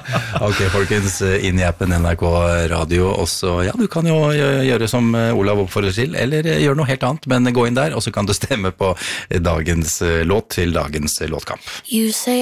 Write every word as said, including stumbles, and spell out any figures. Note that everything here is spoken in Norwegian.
Ok, folkens, inn i appen N R K Radio også. Ja, du kan jo gjøre som Olav oppfordrer til, eller gjøre noe helt annet, men gå inn der, og så kan du stemme på dagens låt til dagens låtkamp. You say